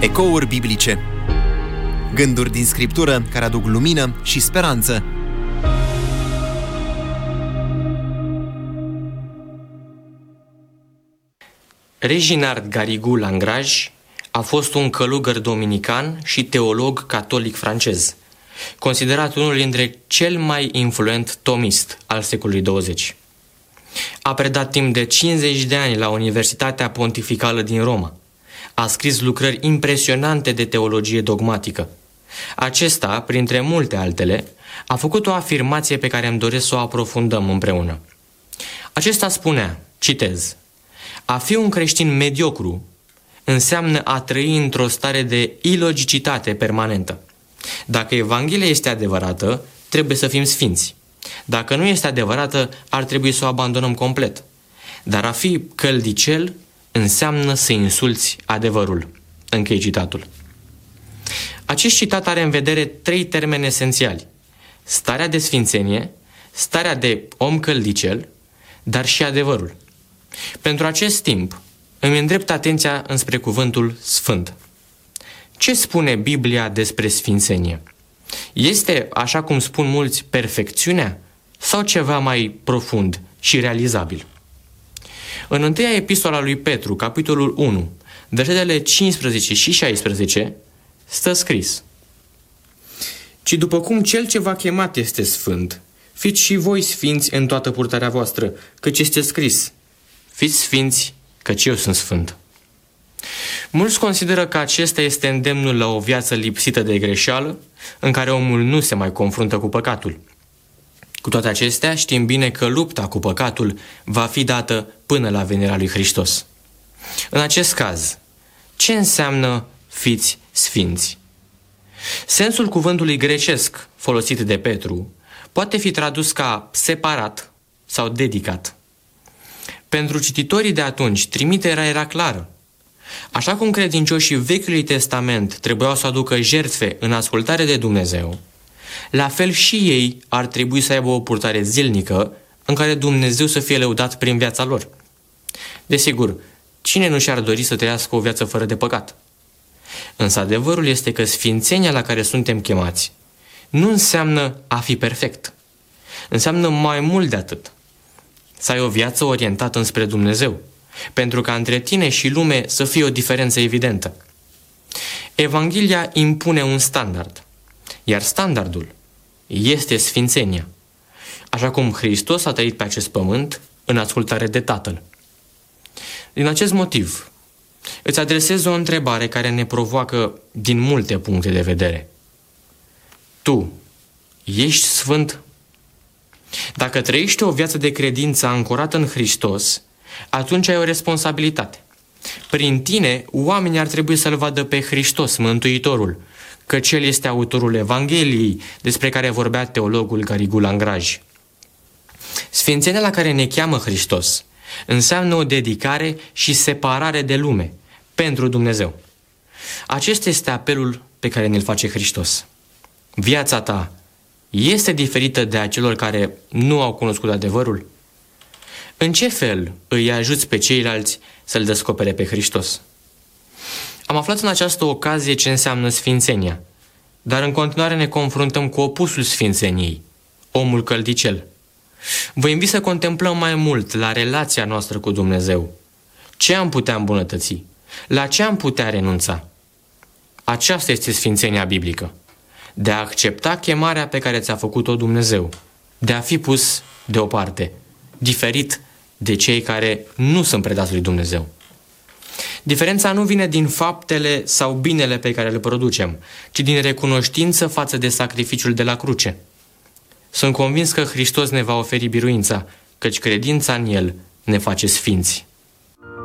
Ecouri biblice. Gânduri din Scriptură care aduc lumină și speranță. Reginald Garrigou Langraj a fost un călugăr dominican și teolog catolic francez, considerat unul dintre cel mai influent tomist al secolului 20. A predat timp de 50 de ani la Universitatea Pontificală din Roma. A scris lucrări impresionante de teologie dogmatică. Acesta, printre multe altele, a făcut o afirmație pe care îmi doresc să o aprofundăm împreună. Acesta spunea, citez, a fi un creștin mediocru înseamnă a trăi într-o stare de ilogicitate permanentă. Dacă Evanghelia este adevărată, trebuie să fim sfinți. Dacă nu este adevărată, ar trebui să o abandonăm complet. Dar a fi căldicel înseamnă să insulți adevărul. Închei citatul. Acest citat are în vedere 3 termeni esențiali. Starea de sfințenie, starea de om căldicel, dar și adevărul. Pentru acest timp, îmi îndrept atenția înspre cuvântul sfânt. Ce spune Biblia despre sfințenie? Este, așa cum spun mulți, perfecțiunea sau ceva mai profund și realizabil? În întâia epistola lui Petru, capitolul 1, versetele 15 și 16, stă scris: ci după cum cel ce v-a chemat este sfânt, fiți și voi sfinți în toată purtarea voastră, căci este scris: fiți sfinți, căci eu sunt sfânt. Mulți consideră că acesta este îndemnul la o viață lipsită de greșeală, în care omul nu se mai confruntă cu păcatul. Cu toate acestea, știm bine că lupta cu păcatul va fi dată până la venirea lui Hristos. În acest caz, ce înseamnă fiți sfinți? Sensul cuvântului grecesc folosit de Petru poate fi tradus ca separat sau dedicat. Pentru cititorii de atunci, trimiterea era clară. Așa cum credincioșii Vechiului Testament trebuiau să aducă jertfe în ascultare de Dumnezeu, la fel și ei ar trebui să aibă o purtare zilnică în care Dumnezeu să fie lăudat prin viața lor. Desigur, cine nu și-ar dori să trăiască o viață fără de păcat? Însă adevărul este că sfințenia la care suntem chemați nu înseamnă a fi perfect. Înseamnă mai mult de atât. Să ai o viață orientată înspre Dumnezeu, pentru ca între tine și lume să fie o diferență evidentă. Evanghelia impune un standard, iar standardul este sfințenia, așa cum Hristos a trăit pe acest pământ în ascultare de Tatăl. Din acest motiv, îți adresez o întrebare care ne provoacă din multe puncte de vedere. Tu ești sfânt? Dacă trăiești o viață de credință ancorată în Hristos, atunci ai o responsabilitate. Prin tine, oamenii ar trebui să-L vadă pe Hristos, Mântuitorul, căci El este autorul Evangheliei, despre care vorbea teologul Garrigou Langraj. Sfințenia la care ne cheamă Hristos înseamnă o dedicare și separare de lume pentru Dumnezeu. Acesta este apelul pe care ne-l face Hristos. Viața ta este diferită de a celor care nu au cunoscut adevărul? În ce fel îi ajuți pe ceilalți să-L descopere pe Hristos? Am aflat în această ocazie ce înseamnă sfințenia, dar în continuare ne confruntăm cu opusul sfințeniei, omul căldicel. Vă invit să contemplăm mai mult la relația noastră cu Dumnezeu. Ce am putea îmbunătăți? La ce am putea renunța? Aceasta este sfințenia biblică. De a accepta chemarea pe care ți-a făcut-o Dumnezeu, de a fi pus deoparte, diferit de cei care nu sunt predați lui Dumnezeu. Diferența nu vine din faptele sau binele pe care le producem, ci din recunoștință față de sacrificiul de la cruce. Sunt convins că Hristos ne va oferi biruința, căci credința în El ne face sfinți.